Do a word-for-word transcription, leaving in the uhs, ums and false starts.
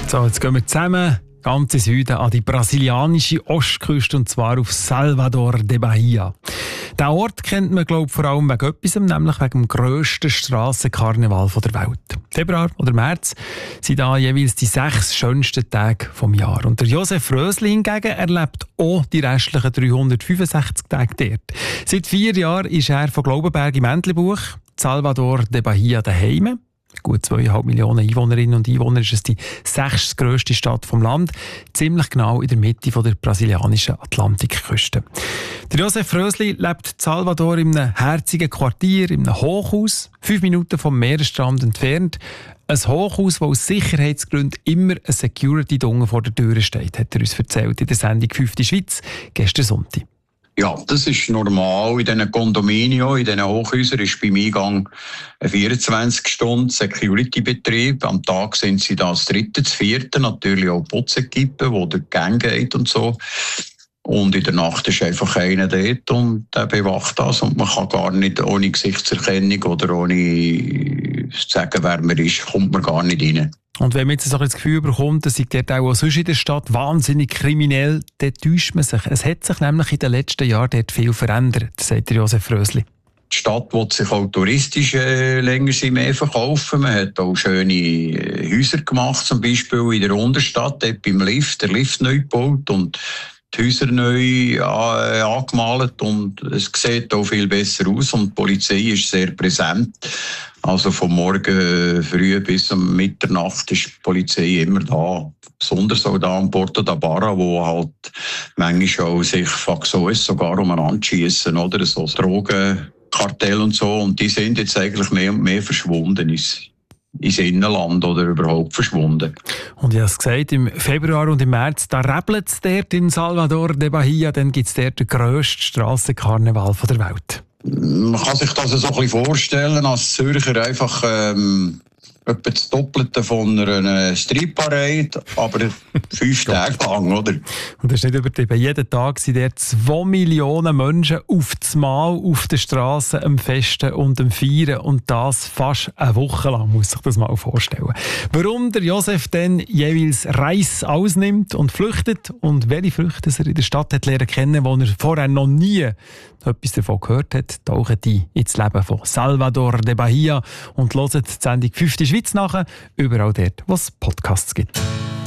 So, jetzt gehen wir zusammen ganz in Süden an die brasilianische Ostküste, und zwar auf Salvador de Bahia. Diesen Ort kennt man, glaube ich, vor allem wegen etwas, nämlich wegen dem grössten Strassenkarneval der Welt. Februar oder März sind da jeweils die sechs schönsten Tage des Jahres. Und der Josef Rösli hingegen erlebt auch die restlichen dreihundertfünfundsechzig Tage dort. Seit vier Jahren ist er von Glaubenberg im Entlebuch, Salvador de Bahia daheim. Gut zweieinhalb Millionen Einwohnerinnen und Einwohner ist es die sechstgrösste Stadt vom Land, ziemlich genau in der Mitte von der brasilianischen Atlantikküste. Der Josef Rösli lebt in Salvador in einem herzigen Quartier, in einem Hochhaus, fünf Minuten vom Meeresstrand entfernt. Ein Hochhaus, das aus Sicherheitsgründen immer ein Security-Dunge vor der Tür steht, hat er uns erzählt in der Sendung «Fünfte Schweiz» gestern Sonntag. Ja, das ist normal. In diesen Condominio, in diesen Hochhäusern ist beim Eingang ein vierundzwanzig Stunden Security-Betrieb. Am Tag sind sie da das dritte, das vierte, natürlich auch Putzekippen, wo der Gang geht und so. Und in der Nacht ist einfach einer dort und der bewacht das. Und man kann gar nicht ohne Gesichtserkennung oder ohne zu sagen, wer man ist, kommt man gar nicht rein. Und wenn man jetzt so das Gefühl bekommt, dass sich dort auch sonst in der Stadt wahnsinnig kriminell, dann täuscht man sich. Es hat sich nämlich in den letzten Jahren dort viel verändert, sagt Josef Rösli. Die Stadt will sich auch touristisch äh, länger mehr verkaufen. Man hat auch schöne äh, Häuser gemacht, zum Beispiel in der Unterstadt, dort beim Lift, der Lift neu gebaut und die Häuser neu äh, angemalt und es sieht auch viel besser aus und die Polizei ist sehr präsent. Also vom Morgen früh bis um Mitternacht ist die Polizei immer da. Besonders auch da am Porto da Barra, wo halt manchmal auch sich Faxoes sogar umeinander schiessen, oder? So Drogenkartell und so. Und die sind jetzt eigentlich mehr und mehr verschwunden ins, ins Innenland oder überhaupt verschwunden. Und ich habe es gesagt, im Februar und im März, da rebelt es dort in Salvador de Bahia, dann gibt es dort den grössten Strassenkarneval der Welt. Man kann sich das so ein bisschen vorstellen, als Zürcher einfach ähm, etwa das Doppelte von einer Streetparade, aber fünf Tage lang, oder? Und das ist nicht übertrieben. Jeden Tag sind dort zwei Millionen Menschen auf das Mal auf der Straße am Festen und am Feiern. Und das fast eine Woche lang, muss ich das mal vorstellen. Warum der Josef dann jeweils Reis ausnimmt und flüchtet und welche Früchte er in der Stadt hat lernen kennen, wo er vorher noch nie etwas davon gehört hat, tauchen die ins Leben von Salvador de Bahia und hören die Sendung «Fünfte Schweiz» nach, überall dort, wo es Podcasts gibt.